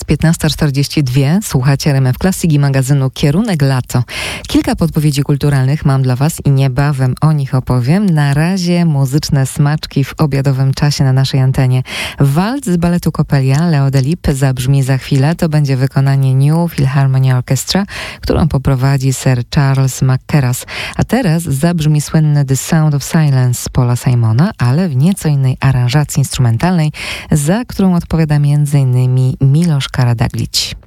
Jest 15:42. Słuchacie RMF Classic i magazynu Kierunek Lato. Kilka podpowiedzi kulturalnych mam dla Was i niebawem o nich opowiem. Na razie muzyczne smaczki w obiadowym czasie na naszej antenie. Walc z baletu Coppelia Leo Delibes zabrzmi za chwilę. To będzie wykonanie New Philharmonia Orchestra, którą poprowadzi Sir Charles McKerras. A teraz zabrzmi słynny The Sound of Silence Paula Simona, ale w nieco innej aranżacji instrumentalnej, za którą odpowiada m.in. Miloš Karađagić.